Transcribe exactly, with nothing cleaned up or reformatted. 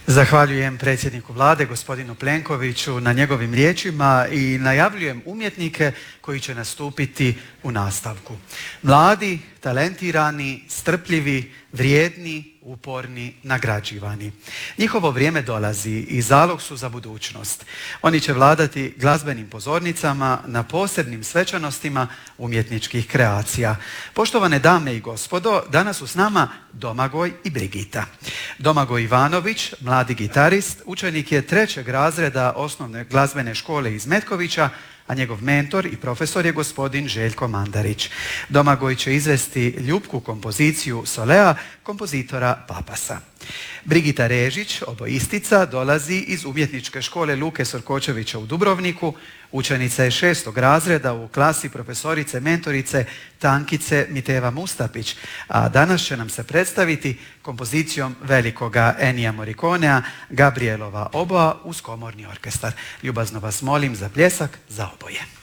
Zahvaljujem predsjedniku Vlade, gospodinu Plenkoviću, na njegovim riječima i najavljujem umjetnike koji će nastupiti u nastavku. Mladi, talentirani, strpljivi, vrijedni, uporni, nagrađivani. Njihovo vrijeme dolazi i zalog su za budućnost. Oni će vladati glazbenim pozornicama na posebnim svečanostima umjetničkih kreacija. Poštovane dame i gospodo, danas su s nama Domagoj i Brigita. Domagoj Ivanović, mladi gitarist, učenik je trećeg razreda osnovne glazbene škole iz Metkovića, a njegov mentor i profesor je gospodin Željko Mandarić. Domagoj će izvesti ljubku kompoziciju Solea kompozitora Papasa. Brigita Režić, oboistica, dolazi iz umjetničke škole Luke Sorkočevića u Dubrovniku. Učenica je šestog razreda u klasi profesorice mentorice Tankice Miteva Mustapić, a danas će nam se predstaviti kompozicijom velikoga Ennija Morriconea Gabrielova oboa uz komorni orkestar. Ljubazno vas molim za pljesak za oboje.